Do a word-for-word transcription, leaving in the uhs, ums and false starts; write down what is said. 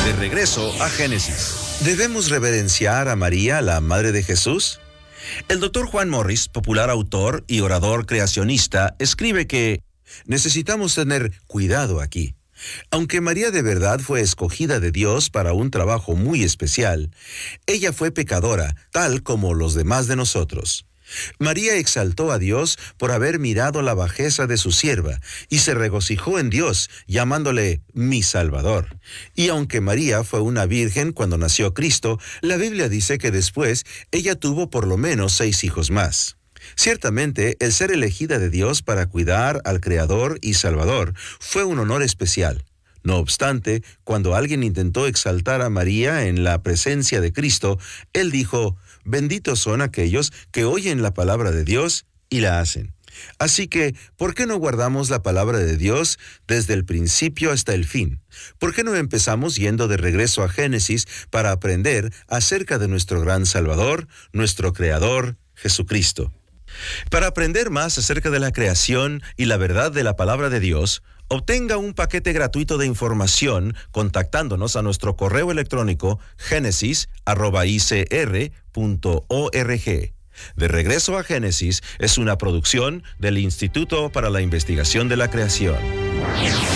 De regreso a Génesis. ¿Debemos reverenciar a María, la Madre de Jesús? El doctor Juan Morris, popular autor y orador creacionista, escribe que necesitamos tener cuidado aquí. Aunque María de verdad fue escogida de Dios para un trabajo muy especial, ella fue pecadora, tal como los demás de nosotros. María exaltó a Dios por haber mirado la bajeza de su sierva y se regocijó en Dios, llamándole mi Salvador. Y aunque María fue una virgen cuando nació Cristo, la Biblia dice que después ella tuvo por lo menos seis hijos más. Ciertamente, el ser elegida de Dios para cuidar al Creador y Salvador fue un honor especial. No obstante, cuando alguien intentó exaltar a María en la presencia de Cristo, él dijo, benditos son aquellos que oyen la palabra de Dios y la hacen. Así que, ¿por qué no guardamos la palabra de Dios desde el principio hasta el fin? ¿Por qué no empezamos yendo de regreso a Génesis para aprender acerca de nuestro gran Salvador, nuestro Creador, Jesucristo? Para aprender más acerca de la creación y la verdad de la palabra de Dios, obtenga un paquete gratuito de información contactándonos a nuestro correo electrónico génesis arroba i c r punto org. De regreso a Génesis es una producción del Instituto para la Investigación de la Creación.